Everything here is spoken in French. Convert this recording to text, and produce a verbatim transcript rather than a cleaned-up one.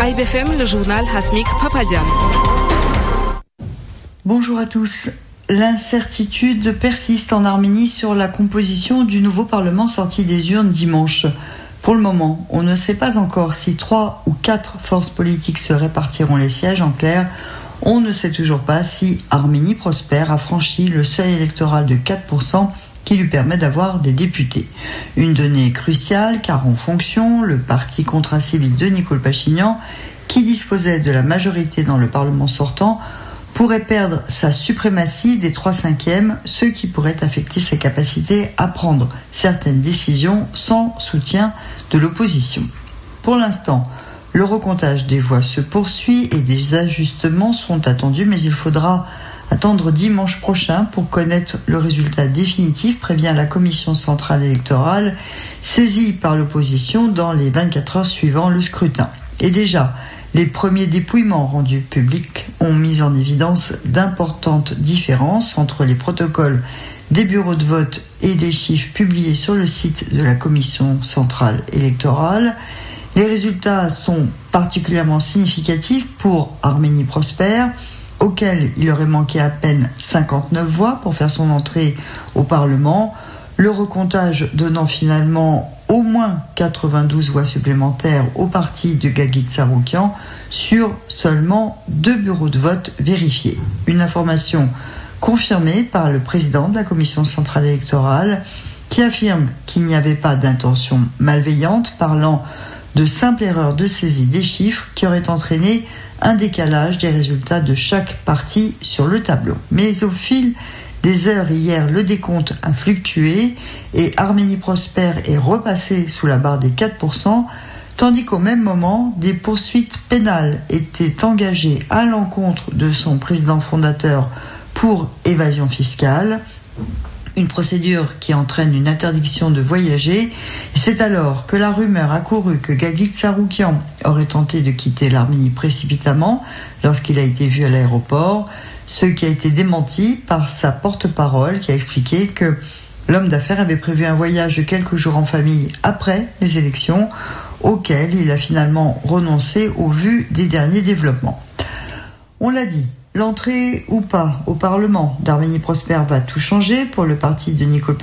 Aïb F M, le journal Hasmik Papazian. Bonjour à tous. L'incertitude persiste en Arménie sur la composition du nouveau Parlement sorti des urnes dimanche. Pour le moment, on ne sait pas encore si trois ou quatre forces politiques se répartiront les sièges. En clair, on ne sait toujours pas si Arménie Prospère a franchi le seuil électoral de quatre pour cent qui lui permet d'avoir des députés. Une donnée cruciale car en fonction, le parti contracible de Nicole Pachinian, qui disposait de la majorité dans le Parlement sortant, pourrait perdre sa suprématie des trois cinquièmes, ce qui pourrait affecter sa capacité à prendre certaines décisions sans soutien de l'opposition. Pour l'instant, le recomptage des voix se poursuit et des ajustements sont attendus, mais il faudra attendre dimanche prochain pour connaître le résultat définitif, prévient la Commission centrale électorale, saisie par l'opposition dans les vingt-quatre heures suivant le scrutin. Et déjà, les premiers dépouillements rendus publics ont mis en évidence d'importantes différences entre les protocoles des bureaux de vote et les chiffres publiés sur le site de la Commission centrale électorale. Les résultats sont particulièrement significatifs pour Arménie Prospère, auquel il aurait manqué à peine cinquante-neuf voix pour faire son entrée au Parlement, le recomptage donnant finalement au moins quatre-vingt-douze voix supplémentaires au parti de Gagit Tsarukyan sur seulement deux bureaux de vote vérifiés. Une information confirmée par le président de la Commission centrale électorale qui affirme qu'il n'y avait pas d'intention malveillante, parlant de simple erreur de saisie des chiffres qui aurait entraîné un décalage des résultats de chaque parti sur le tableau. Mais au fil des heures hier, le décompte a fluctué et Arménie Prospère est repassé sous la barre des quatre pour cent, tandis qu'au même moment, des poursuites pénales étaient engagées à l'encontre de son président fondateur pour évasion fiscale. Une procédure qui entraîne une interdiction de voyager. C'est alors que la rumeur a couru que Gagit Tsarukyan aurait tenté de quitter l'Arménie précipitamment lorsqu'il a été vu à l'aéroport, ce qui a été démenti par sa porte-parole qui a expliqué que l'homme d'affaires avait prévu un voyage de quelques jours en famille après les élections, auquel il a finalement renoncé au vu des derniers développements. On l'a dit, l'entrée ou pas au Parlement d'Arménie Prospère va tout changer pour le parti de Nicole